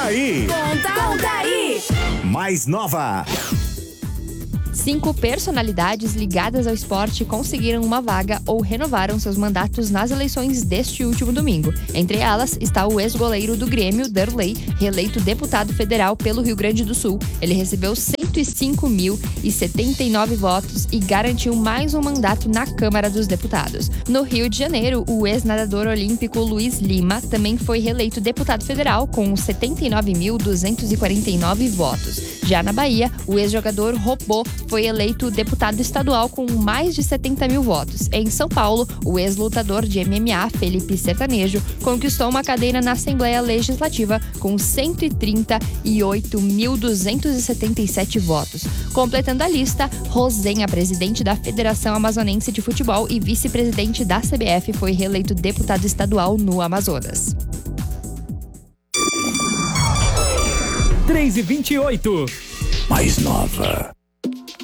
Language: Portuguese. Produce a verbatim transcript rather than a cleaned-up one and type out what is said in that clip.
aí. Conta, conta aí. Mais nova. Cinco personalidades ligadas ao esporte conseguiram uma vaga ou renovaram seus mandatos nas eleições deste último domingo. Entre elas está o ex-goleiro do Grêmio, Derlei, reeleito deputado federal pelo Rio Grande do Sul. Ele recebeu cento e cinco mil e setenta e nove votos e garantiu mais um mandato na Câmara dos Deputados. No Rio de Janeiro, o ex-nadador olímpico Luiz Lima também foi reeleito deputado federal com setenta e nove mil duzentos e quarenta e nove votos. Já na Bahia, o ex-jogador Robô foi eleito deputado estadual com mais de setenta mil votos. Em São Paulo, o ex-lutador de M M A, Felipe Sertanejo, conquistou uma cadeira na Assembleia Legislativa com cento e trinta e oito mil duzentos e setenta e sete votos. Completando a lista, Rosenha, presidente da Federação Amazonense de Futebol e vice-presidente da C B F, foi reeleito deputado estadual no Amazonas. três e vinte e oito. Mais nova.